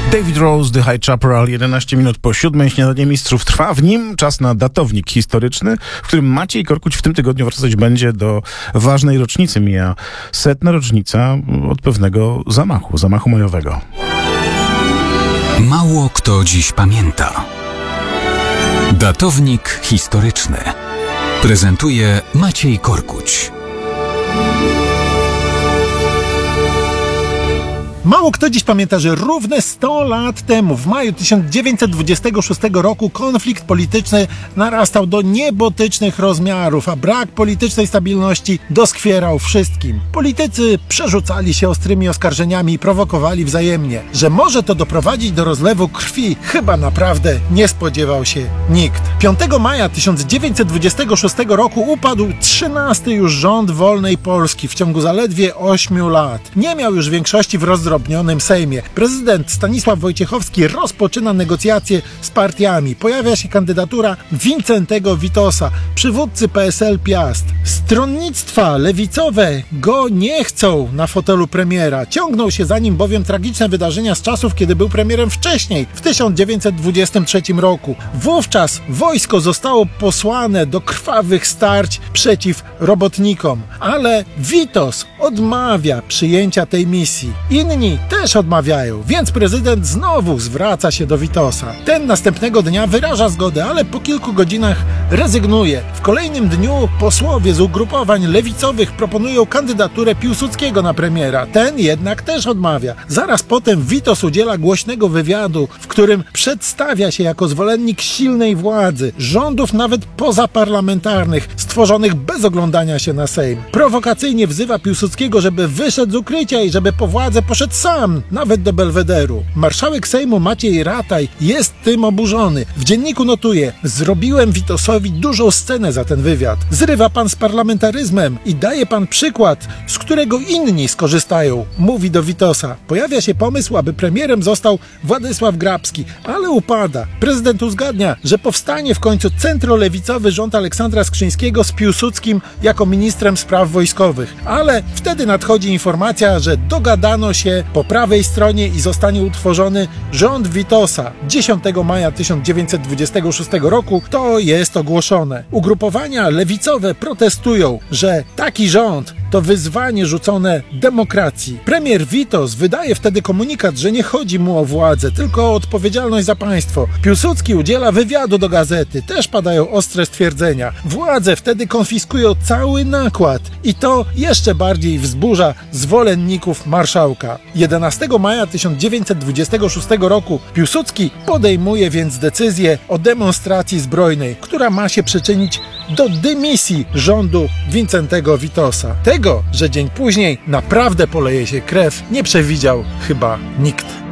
David Rose, The High Chaparral, 11 minut po 7, śniadanie mistrzów trwa. W nim czas na datownik historyczny, w którym Maciej Korkuć w tym tygodniu wracać będzie do ważnej rocznicy. Mija 100. rocznica od pewnego zamachu majowego. Mało kto dziś pamięta. Datownik historyczny prezentuje Maciej Korkuć. Mało kto dziś pamięta, że równe 100 lat temu, w maju 1926 roku, konflikt polityczny narastał do niebotycznych rozmiarów, a brak politycznej stabilności doskwierał wszystkim. Politycy przerzucali się ostrymi oskarżeniami i prowokowali wzajemnie. Że może to doprowadzić do rozlewu krwi, chyba naprawdę nie spodziewał się nikt. 5 maja 1926 roku upadł 13. już rząd wolnej Polski w ciągu zaledwie 8 lat. Nie miał już większości w rozdrobnionym Sejmie. Prezydent Stanisław Wojciechowski rozpoczyna negocjacje z partiami. Pojawia się kandydatura Wincentego Witosa, przywódcy PSL Piast. Stronnictwa lewicowe go nie chcą na fotelu premiera. Ciągną się za nim bowiem tragiczne wydarzenia z czasów, kiedy był premierem wcześniej, w 1923 roku. Wówczas wojsko zostało posłane do krwawych starć przeciw robotnikom. Ale Witos odmawia przyjęcia tej misji. Inni też odmawiają, więc prezydent znowu zwraca się do Witosa. Ten następnego dnia wyraża zgodę, ale po kilku godzinach rezygnuje. W kolejnym dniu posłowie z ugrupowań lewicowych proponują kandydaturę Piłsudskiego na premiera. Ten jednak też odmawia. Zaraz potem Witos udziela głośnego wywiadu, w którym przedstawia się jako zwolennik silnej władzy, rządów nawet pozaparlamentarnych, stworzonych bez oglądania się na Sejm. Prowokacyjnie wzywa Piłsudskiego, żeby wyszedł z ukrycia i żeby po władzę poszedł sam, nawet do Belwederu. Marszałek Sejmu Maciej Rataj jest tym oburzony. W dzienniku notuje: zrobiłem Witosowi dużą scenę za ten wywiad. Zrywa pan z parlamentaryzmem i daje pan przykład, z którego inni skorzystają, mówi do Witosa. Pojawia się pomysł, aby premierem został Władysław Grabski, ale upada. Prezydent uzgadnia, że powstanie w końcu centrolewicowy rząd Aleksandra Skrzyńskiego z Piłsudskim jako ministrem spraw wojskowych. Ale wtedy nadchodzi informacja, że dogadano się po prawej stronie i zostanie utworzony rząd Witosa. 10 maja 1926 roku to jest ogłoszone. Ugrupowania lewicowe protestują, że taki rząd to wyzwanie rzucone demokracji. Premier Witos wydaje wtedy komunikat, że nie chodzi mu o władzę, tylko o odpowiedzialność za państwo. Piłsudski udziela wywiadu do gazety. Też padają ostre stwierdzenia. Władze wtedy konfiskują cały nakład i to jeszcze bardziej wzburza zwolenników marszałka. 11 maja 1926 roku Piłsudski podejmuje więc decyzję o demonstracji zbrojnej, która ma się przyczynić do dymisji rządu Wincentego Witosa. Tego, że dzień później naprawdę poleje się krew, nie przewidział chyba nikt.